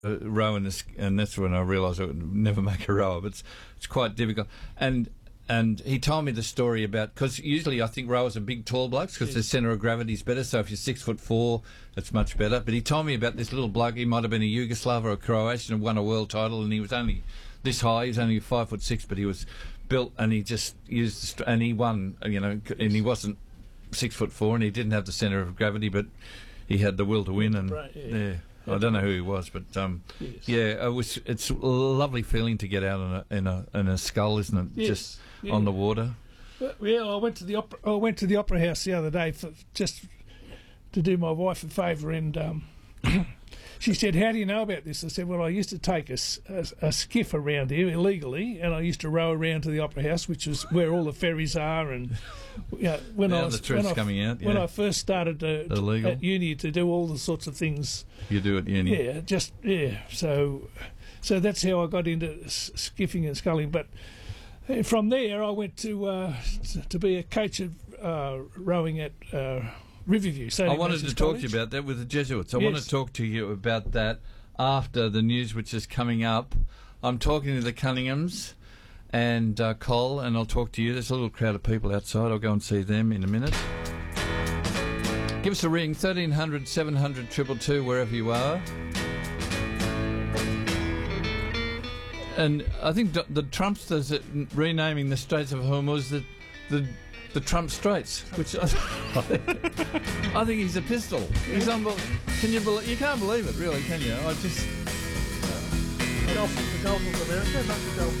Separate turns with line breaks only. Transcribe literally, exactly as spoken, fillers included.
uh, rowing this, and that's when I realised I would never make a rower. But it's it's quite difficult. And and he told me the story about, because usually I think rowers are big, tall blokes because yes. the centre of gravity is better. So if you're six foot four, it's much better. But he told me about this little bloke. He might have been a Yugoslav or a Croatian and won a world title, and he was only this high. He was only five foot six, but he was built, and he just used the st- and he won. You know, and he wasn't six foot four, and he didn't have the centre of gravity, but he had the will to win. And right, yeah. yeah. I don't know who he was, but um, yes. yeah, it was. It's a lovely feeling to get out in a in a, in a scull, isn't it?
Yes.
Just
yeah.
on the water.
Well, yeah, I went to the opera, I went to the opera house the other day for just to do my wife a favour, and um, she said, "How do you know about this?" I said, "Well, I used to take a, a, a skiff around here illegally, and I used to row around to the opera house, which is where all the ferries are." And you know, when
now
I was
the truth's
when I,
coming out, yeah.
when I first started to, to, at uni to do all the sorts of things
you do at uni,
yeah, just yeah. So, so that's how I got into s- skiffing and sculling. But from there, I went to uh, to be a coach of uh, rowing at uh, Riverview.
I wanted to talk to you about that with the Jesuits. I
yes.
want to talk to you about that after the news, which is coming up. I'm talking to the Cunninghams and uh, Cole, and I'll talk to you. There's a little crowd of people outside. I'll go and see them in a minute. Give us a ring, thirteen hundred, seven hundred, two two two, wherever you are. And I think the Trumpsters are renaming the Straits of Hormuz the the, the Trump Straits, which I, I think he's a pistol. He's unbelievable. Can you believe? You can't believe it, really, can you? I just.
The Gulf, the Gulf of America, not the Gulf.